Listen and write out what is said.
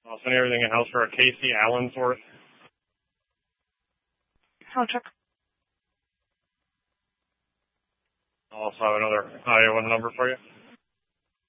I'll send everything in-house for a Casey Allensworth. Hello, Chuck. I'll also have another Iowa number for you.